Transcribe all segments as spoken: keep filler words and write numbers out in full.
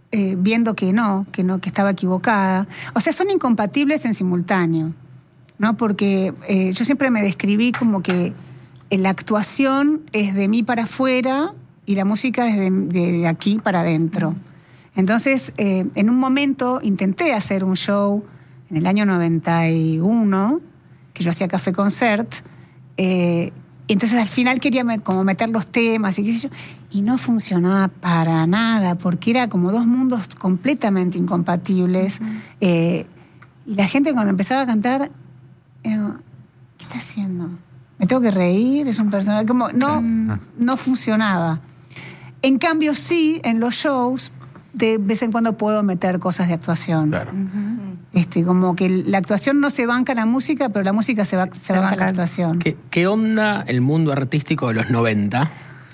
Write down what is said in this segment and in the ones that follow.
eh, viendo que no, que no, que estaba equivocada. O sea, son incompatibles en simultáneo, ¿no? Porque eh, yo siempre me describí como que la actuación es de mí para afuera y la música es de, de, de aquí para adentro. Entonces, eh, en un momento intenté hacer un show en el año noventa y uno, que yo hacía Café Concert, eh, entonces al final quería met, como meter los temas y qué sé yo, y no funcionaba para nada, porque era como dos mundos completamente incompatibles. Uh-huh. Eh, y la gente cuando empezaba a cantar, eh, ¿qué está haciendo? ¿Me tengo que reír? Es un personaje como no, no funcionaba. En cambio, sí, en los shows, de vez en cuando puedo meter cosas de actuación. Claro. Uh-huh. Este, como que la actuación no se banca la música, pero la música se, va, se, se banca, banca la actuación. ¿Qué, ¿Qué onda el mundo artístico de los noventa?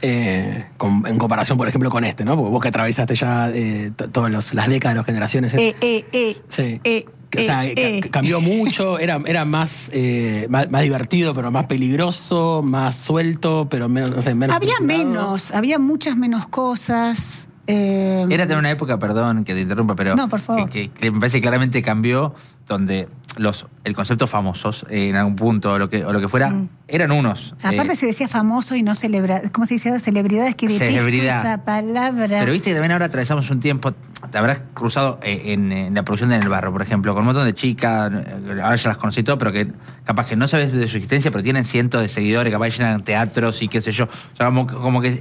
Eh, con, en comparación, por ejemplo, con este, ¿no? Porque vos que atravesaste ya eh, t- todas los, las décadas, las generaciones. Eh, eh, eh, sí. eh, O sea, eh, ca- eh. cambió mucho, era, era más, eh, más, más divertido, pero más peligroso, más suelto, pero menos, no sé, menos. Había estructurado. menos, había muchas menos cosas. Eh, Era tener una época, perdón que te interrumpa, pero no, por favor. Que, que, que me parece que claramente cambió, donde los el concepto famosos, eh, en algún punto, o lo que, o lo que fuera, mm. eran unos. Aparte eh, se decía famoso y no celebridad. ¿Cómo se dice? Celebridades, que detesto celebridad. esa palabra. Pero viste que también ahora atravesamos un tiempo, te habrás cruzado en, en la producción de En el Barro, por ejemplo, con un montón de chicas, ahora ya las conocí todo, pero que capaz que no sabes de su existencia, pero tienen cientos de seguidores, capaz que llenan teatros y qué sé yo. O sea, como, como que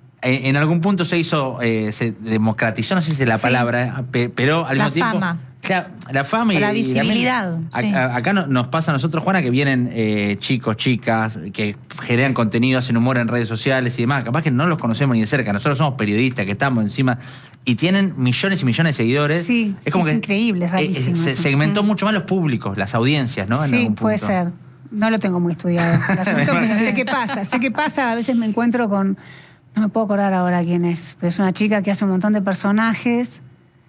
en algún punto se hizo, eh, se democratizó, no sé si es la sí. palabra, pero al la mismo tiempo... Fama. Claro, la fama y la visibilidad. Y también, sí. a, a, acá no, nos pasa a nosotros, Juana, que vienen eh, chicos, chicas, que generan contenido, hacen humor en redes sociales y demás. Capaz que no los conocemos ni de cerca. Nosotros somos periodistas que estamos encima y tienen millones y millones de seguidores. Sí, es como sí, que es increíble, es rarísimo. Eh, se eso. segmentó mm. mucho más los públicos, las audiencias, ¿no? En sí, algún punto. puede ser. No lo tengo muy estudiado. El asunto, pero sé qué pasa. Sé qué pasa. A veces me encuentro con... No me puedo acordar ahora quién es, pero es una chica que hace un montón de personajes.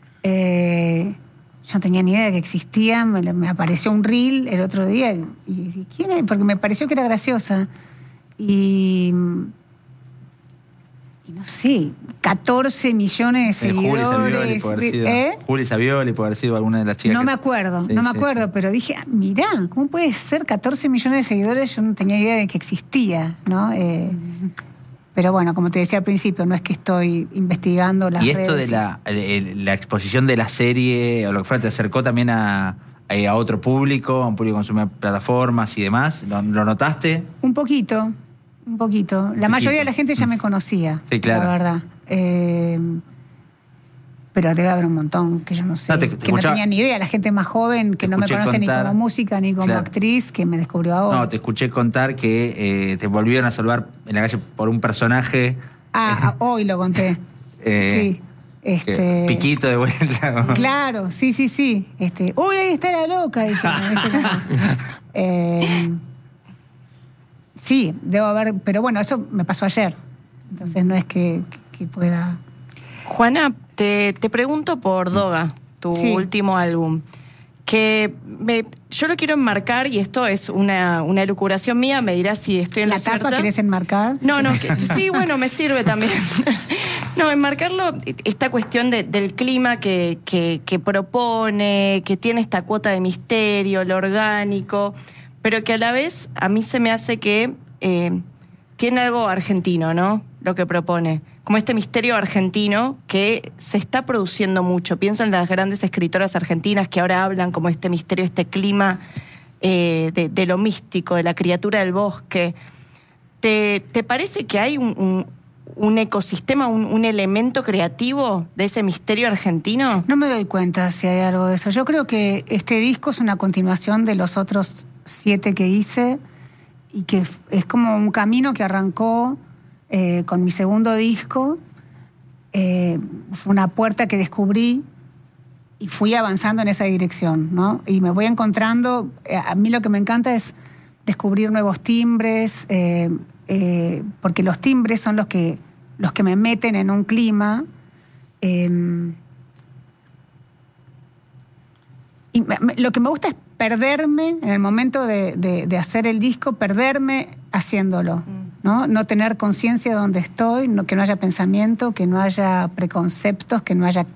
Eh, yo no tenía ni idea de que existían. Me, me apareció un reel el otro día. Y, y ¿quién es? Porque me pareció que era graciosa. Y... Y no sé, catorce millones de seguidores. ¿Eh? Juli Savioli puede haber sido alguna de las chicas. No que... me acuerdo, sí, no me sí, acuerdo, sí. pero dije, mirá, ¿cómo puede ser catorce millones de seguidores? Yo no tenía idea de que existía, ¿no? Eh, pero bueno, como te decía al principio, no es que estoy investigando las redes. Y esto redes, de la, el, la exposición de la serie, o lo que fuera, te acercó también a, a otro público, a un público que consume plataformas y demás. ¿Lo, lo notaste? Un poquito. Un poquito. La poquito. mayoría de la gente ya me conocía, sí, claro. la verdad. Eh, pero debe haber un montón que yo no sé, no, te, te que escuchaba, no tenía ni idea. La gente más joven que no me conoce contar, ni como música ni como claro. actriz, que me descubrió ahora. No, te escuché contar que eh, te volvieron a salvar en la calle por un personaje. Ah, hoy lo conté. eh, sí. Este... Piquito de vuelta. ¿No? Claro, sí, sí, sí. Este, uy, ahí está la loca. Dice, eh, Sí, debo haber, pero bueno, eso me pasó ayer. Entonces no es que, que, que pueda... Juana, te, te pregunto por Doga, tu sí. último álbum. Que me, yo lo quiero enmarcar, y esto es una, una elucubración mía, me dirás si estoy en la, la cierta. ¿La tapa querés enmarcar? No, no, que, sí, bueno, me sirve también. No, enmarcarlo, esta cuestión de, del clima que, que, que propone, que tiene esta cuota de misterio, lo orgánico... pero que a la vez a mí se me hace que eh, tiene algo argentino, ¿no? Lo que propone. Como este misterio argentino que se está produciendo mucho. Pienso en las grandes escritoras argentinas que ahora hablan como este misterio, este clima eh, de, de lo místico, de la criatura del bosque. ¿Te, te parece que hay un, un, un ecosistema, un, un elemento creativo de ese misterio argentino? No me doy cuenta si hay algo de eso. Yo creo que este disco es una continuación de los otros siete que hice y que es como un camino que arrancó eh, con mi segundo disco. Eh, fue una puerta que descubrí y fui avanzando en esa dirección, ¿no? Y me voy encontrando, eh, a mí lo que me encanta es descubrir nuevos timbres, eh, eh, porque los timbres son los que, los que me meten en un clima. Eh, y me, me, lo que me gusta es perderme en el momento de, de, de hacer el disco, perderme haciéndolo, ¿no? No tener conciencia de dónde estoy, no, que no haya pensamiento, que no haya preconceptos, que no haya